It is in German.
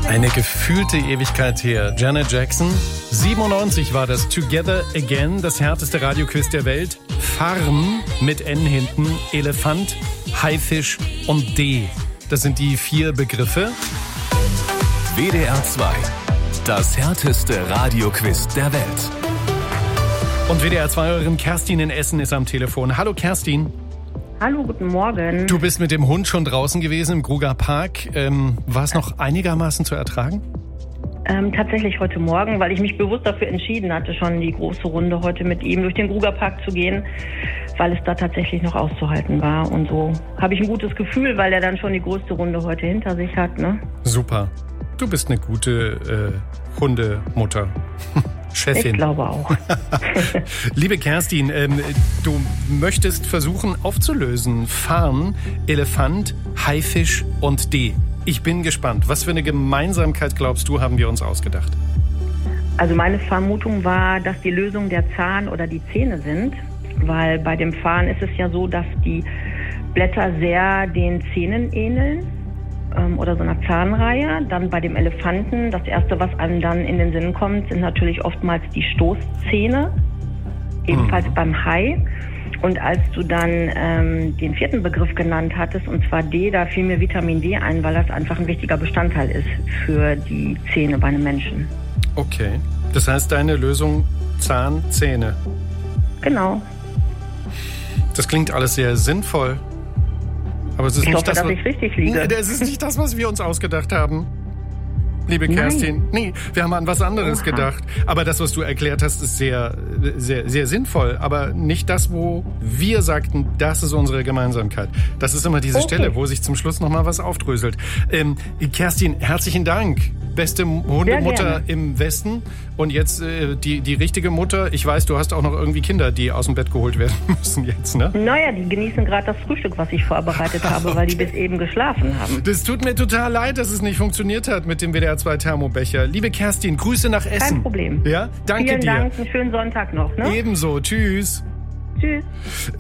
Eine gefühlte Ewigkeit her. Janet Jackson. 97 war das Together Again, das härteste Radioquiz der Welt. Farm mit N hinten, Elefant, Haifisch und D. Das sind die 4 Begriffe. WDR 2. Das härteste Radioquiz der Welt. Und WDR 2-Hörerin Kerstin in Essen ist am Telefon. Hallo Kerstin. Hallo, guten Morgen. Du bist mit dem Hund schon draußen gewesen im Gruger Park. War es noch einigermaßen zu ertragen? Tatsächlich heute Morgen, weil ich mich bewusst dafür entschieden hatte, schon die große Runde heute mit ihm durch den Gruger Park zu gehen, weil es da tatsächlich noch auszuhalten war. Und so habe ich ein gutes Gefühl, weil er dann schon die größte Runde heute hinter sich hat. Ne? Super. Du bist eine gute Hundemutter. Chefin. Ich glaube auch. Liebe Kerstin, du möchtest versuchen aufzulösen. Farn, Elefant, Haifisch und D. Ich bin gespannt. Was für eine Gemeinsamkeit, glaubst du, haben wir uns ausgedacht? Also meine Vermutung war, dass die Lösung der Zahn oder die Zähne sind. Weil bei dem Farn ist es ja so, dass die Blätter sehr den Zähnen ähneln. Oder so einer Zahnreihe. Dann bei dem Elefanten, das Erste, was einem dann in den Sinn kommt, sind natürlich oftmals die Stoßzähne. Ebenfalls beim Hai. Und als du dann den 4. Begriff genannt hattest, und zwar D, da fiel mir Vitamin D ein, weil das einfach ein wichtiger Bestandteil ist für die Zähne bei einem Menschen. Okay. Das heißt, deine Lösung Zahn, Zähne. Genau. Das klingt alles sehr sinnvoll. Aber es ist ich hoffe, dass ich richtig liege. Das ist nicht das, was wir uns ausgedacht haben. Liebe Kerstin. Nee, wir haben an was anderes gedacht. Aber das, was du erklärt hast, ist sehr, sehr, sehr sinnvoll. Aber nicht das, wo wir sagten, das ist unsere Gemeinsamkeit. Das ist immer diese Stelle, wo sich zum Schluss nochmal was aufdröselt. Kerstin, herzlichen Dank. Beste Hundemutter im Westen. Und jetzt die richtige Mutter. Ich weiß, du hast auch noch irgendwie Kinder, die aus dem Bett geholt werden müssen jetzt, ne? Naja, die genießen gerade das Frühstück, was ich vorbereitet habe, weil die bis eben geschlafen haben. Das tut mir total leid, dass es nicht funktioniert hat mit dem WDR 2 Thermobecher. Liebe Kerstin, Grüße nach Essen. Kein Problem. Ja, danke dir. Vielen Dank, einen schönen Sonntag noch, ne? Ebenso, tschüss. Tschüss.